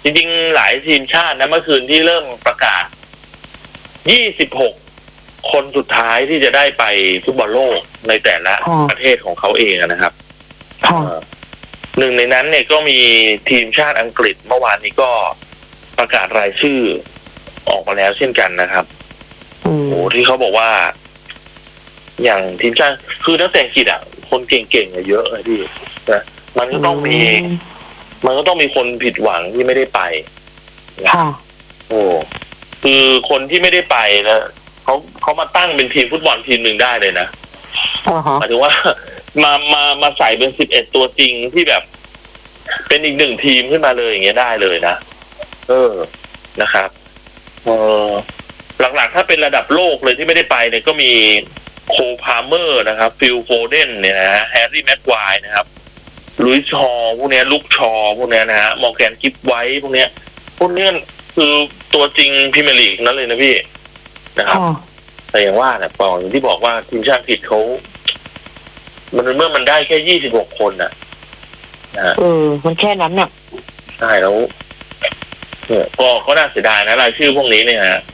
จริงๆหลายทีมชาตินะเมื่อคืนที่เริ่มประกาศ26คนสุดท้ายที่จะได้ไปฟุตบอลโลกในแต่ละประเทศของเขาเองนะครับหนึ่งในนั้นเนี่ยก็มีทีมชาติอังกฤษเมื่อวานนี้ก็ประกาศรายชื่อออกมาแล้วเช่นกันนะครับโอ้โหที่เขาบอกว่าอย่างทีมชาติคือนักเตะอังกฤษอ่ะคนเก่งๆเยอะเลยพี่นะมันก็ต้องมีคนผิดหวังที่ไม่ได้ไปโอ้คือคนที่ไม่ได้ไปนะเขามาตั้งเป็นทีมฟุตบอลทีมหนึ่งได้เลยนะหมายถึงว่ามาใส่เป็น11ตัวจริงที่แบบเป็นอีกหนึ่งทีมขึ้นมาเลยอย่างเงี้ยได้เลยนะนะครับหลักๆถ้าเป็นระดับโลกเลยที่ไม่ได้ไปเนี่ยก็มีโคพาเมอร์นะครับฟิลโฟเดนเนี่ยนะแฮร์รี่แม็กควายนะครับลุยส์ชอพวกนี้ลุกชอพวกนี้นะฮะมอร์แกนกิฟไว้พวกนี้คือตัวจริงพรีเมียร์ลีกนั่นเลยนะพี่นะครับแต่อย่างว่าเนี่ยอย่างที่บอกว่าทีมชาติอังกฤษเขาเมื่อมันได้แค่26คนน่ะมันแค่นั้นน่ะใช่แล้วก็น่าเสียดายนะรายชื่อพวกนี้เนี่ยฮะ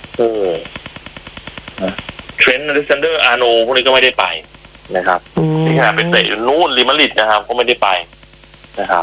เทรนต์อเล็กซานเดอร์อาร์โนพวกนี้ก็ไม่ได้ไปนะครับที่ขณะไปเตะนู่นริมาริดนะครับก็ไม่ได้ไปนะครับ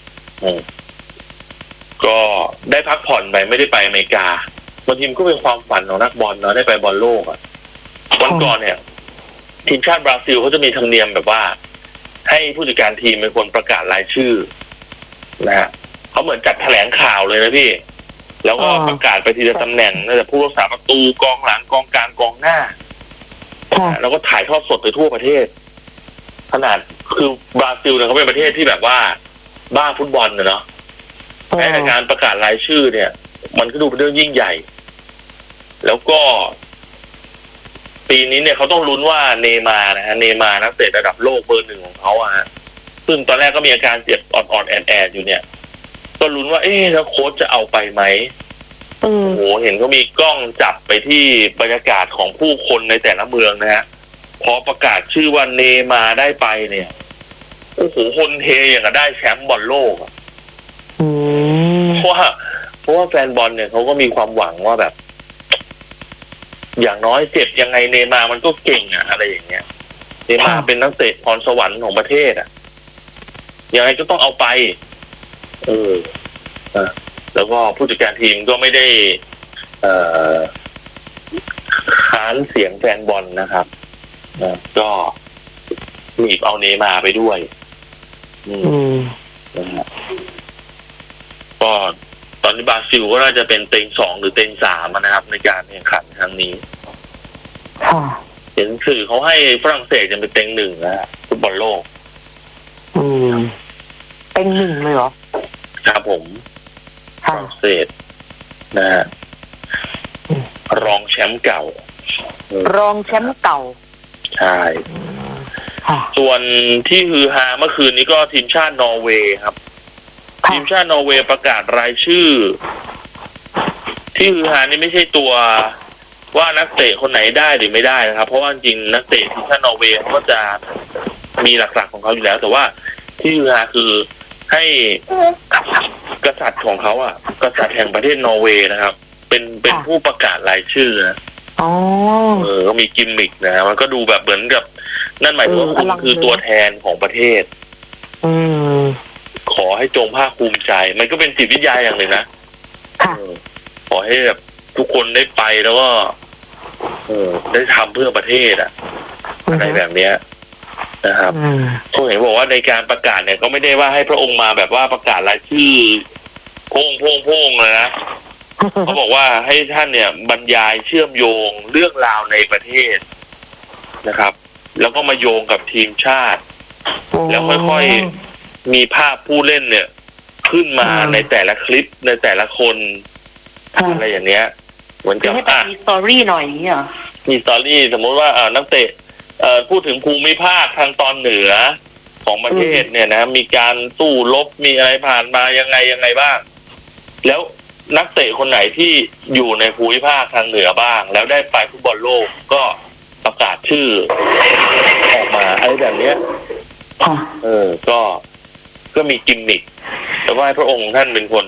ก็ได้พักผ่อนไปไม่ได้ไปอเมริกาบางทีมก็เป็นความฝันของนักบอลเนาะได้ไปบอลโลกอ่ะวันก่อนเนี่ยทีมชาติบราซิลเขาจะมีธรรมเนียมแบบว่าให้ผู้จัดการทีมเป็นคนประกาศรายชื่อนะฮะเขาเหมือนจัดแถลงข่าวเลยนะพี่แล้วก็ประกาศไปทีละตำแหน่งตั้งแต่ผู้รักษาประตูกองหลังกองกลางกองหน้าแล้วก็ถ่ายทอดสดไปทั่วประเทศขนาดคือบราซิลเนี่ยเขาเป็นประเทศที่แบบว่าบ้าฟุตบอลเนาะแม้แต่การประกาศรายชื่อเนี่ย มันก็ดูเป็นเรื่องยิ่งใหญ่ แล้วก็ปีนี้เนี่ยเขาต้องลุ้นว่าเนย์มาร์นะฮะเนย์มาร์นักเตะระดับโลกเบอร์หนึ่งของเขาอะฮะซึ่งตอนแรกก็มีอาการเจ็บอ่อนๆแอดๆอยู่เนี่ยก็ลุ้นว่าแล้วโค้ชจะเอาไปไหมโอ้โหเห็นก็มีกล้องจับไปที่บรรยากาศของผู้คนในแต่ละเมืองนะฮะพอประกาศชื่อว่าเนย์มาร์ได้ไปเนี่ยโอ้โหคนเฮอย่างกับได้แชมป์บอลโลกอะเพราะว่าแฟนบอลเนี่ยเขาก็มีความหวังว่าแบบอย่างน้อยเจ็บยังไงเนย์มาร์มันก็เก่งอะอะไรอย่างเงี้ยเนย์มาร์เป็นนักเตะพรสวรรค์ของประเทศอะยังไงก็ต้องเอาไปแล้วก็ผู้จัดการทีมก็ไม่ได้ค้านเสียงแฟนบอลนะครับก็หนีบเอาเนย์มาร์ไปด้วยก็ตอนนี้บราซิลก็น่าจะเป็นเต็ง2หรือเต็ง3นะครับในการแข่งขันครั้งนี้เห็นสื่อเขาให้ฝรั่งเศสจะเป็นเต็ง1นะฟุตบอลโลกเต็ง1เลยเหรอครับผมฝรั่งเศสนะฮะรองแชมป์เก่ารองแชมป์เก่าใช่ส่วนที่ฮือฮาเมื่อคืนนี้ก็ทีมชาตินอร์เวย์ครับทีมชาตินอร์เวย์ประกาศรายชื่อที่ฮือฮานี่ไม่ใช่ตัวว่านักเตะคนไหนได้หรือไม่ได้นะครับเพราะว่าจริงนักเตะทีมชาตินอร์เวย์ก็จะมีหลักๆของเขาอยู่แล้วแต่ว่าที่ฮือฮาคือให้กษัตริย์ของเขาอ่ะกษัตริย์แห่งประเทศนอร์เวย์นะครับเป็นผู้ประกาศรายชื่อนะก็มีกิมมิกนะมันก็ดูแบบเหมือนกับนั่นหมายถึงว่าคุณคือตัวแทนของประเทศขอให้จงภาคภูมิใจมันก็เป็นจิตวิทยาอย่างหนึ่งนะขอให้แบบทุกคนได้ไปแล้วก็ได้ทำเพื่อประเทศอะไรแบบเนี้ยนะครับเขาเห็นบอกว่าในการประกาศเนี่ยก็ไม่ได้ว่าให้พระองค์มาแบบว่าประกาศรายชื่อโพ่งเลยนะเขาบอกว่าให้ท่านเนี่ยบรรยายเชื่อมโยงเรื่องราวในประเทศนะครับแล้วก็มาโยงกับทีมชาติแล้วค่อยๆมีภาพผู้เล่นเนี่ยขึ้นมาในแต่ละคลิปในแต่ละคนอะไรอย่างเนี้ยเหมือนกับมีสตอรี่หน่อยเนี่ยมีสตอรี่สมมติว่านักเตะพูดถึงภูมิภาคทางตอนเหนือของประเทศเนี่ยนะมีการสู้รบมีอะไรผ่านมายังไงบ้างแล้วนักเตะคนไหนที่อยู่ในภูมิภาคทางเหนือบ้างแล้วได้ไปฟุตบอลโลกก็ประกาศชื่อออกมาอะไรแบบเนี้ยก็มีกิมมิคแล้วก็ให้พระองค์ท่านเป็นคน